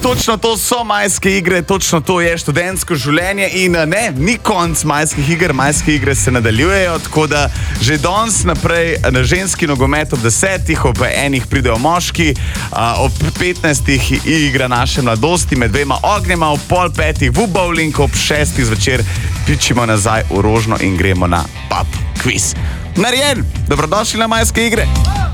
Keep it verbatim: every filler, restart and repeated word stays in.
Točno to so majske igre, točno to je študentsko življenje in ne, ni konc majskih iger, majske igre se nadaljujejo, tako da že danes naprej na ženski nogomet ob desetih, ob enih pridejo moški, ob petnajstih igra naše mladosti med dvema ognjema, ob pol petih v bowling, ob šestih zvečer pičimo nazaj v Rožno in gremo na pub quiz. Narejen, dobrodošli na majske igre.